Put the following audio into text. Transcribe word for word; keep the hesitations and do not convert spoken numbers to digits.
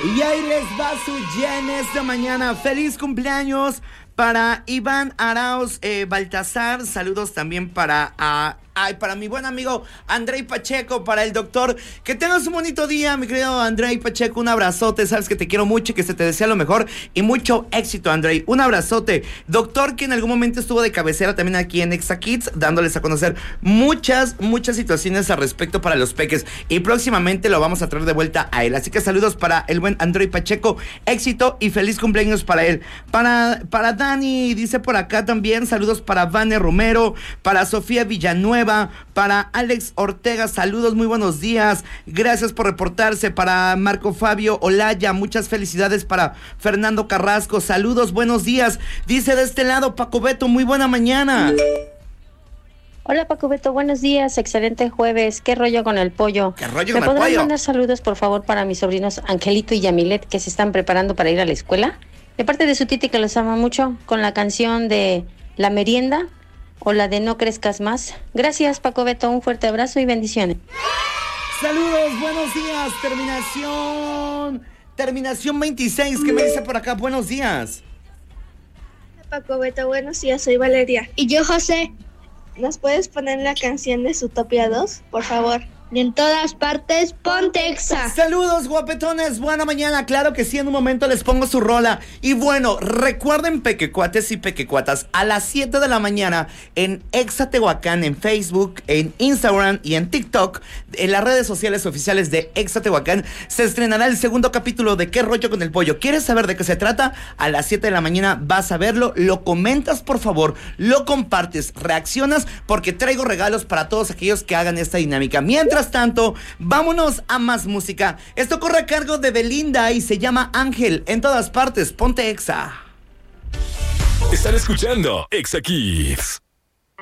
Y ahí les va su Jen esta mañana. ¡Feliz cumpleaños para Iván Arauz eh, Baltasar! Saludos también para... Uh, Ay, para mi buen amigo Andrei Pacheco, para el doctor. Que tengas un bonito día, mi querido Andrei Pacheco. Un abrazote, sabes que te quiero mucho y que se te desea lo mejor. Y mucho éxito, Andrei. Un abrazote. Doctor, que en algún momento estuvo de cabecera también aquí en Exa Kids, dándoles a conocer muchas, muchas situaciones al respecto para los peques. Y próximamente lo vamos a traer de vuelta a él. Así que saludos para el buen Andrei Pacheco. Éxito y feliz cumpleaños para él. Para, para Dani, dice por acá también. Saludos para Vane Romero, para Sofía Villanueva, para Alex Ortega, saludos, muy buenos días, gracias por reportarse. Para Marco Fabio Olaya, muchas felicidades. Para Fernando Carrasco, saludos, buenos días. Dice de este lado Paco Beto, muy buena mañana. Hola Paco Beto, buenos días, excelente jueves. ¿Qué rollo con el pollo? ¿Qué rollo ¿Me con el podrán pollo? mandar saludos, por favor, para mis sobrinos Angelito y Yamilet, que se están preparando para ir a la escuela? De parte de su titi, que los ama mucho, con la canción de La Merienda o la de No Crezcas Más. Gracias, Paco Beto, un fuerte abrazo y bendiciones. Saludos, buenos días. Terminación Terminación veintiséis, ¿qué me dice por acá? Buenos días. Hola Paco Beto, buenos días, soy Valeria. Y yo, José. ¿Nos puedes poner la canción de Zootopia dos, por favor? Y en todas partes, ponte Exa. Saludos, guapetones, buena mañana. Claro que sí, en un momento les pongo su rola. Y bueno, recuerden, pequecuates y pequecuatas, a las siete de la mañana en Exa Tehuacán, en Facebook, en Instagram y en TikTok, en las redes sociales oficiales de Exa Tehuacán, se estrenará el segundo capítulo de ¿Qué rollo con el pollo? ¿Quieres saber de qué se trata? A las siete de la mañana vas a verlo, lo comentas por favor, lo compartes, reaccionas, porque traigo regalos para todos aquellos que hagan esta dinámica. Mientras tanto, vámonos a más música. Esto corre a cargo de Belinda y se llama Ángel. En todas partes, ponte Exa. Están escuchando Exa Kids.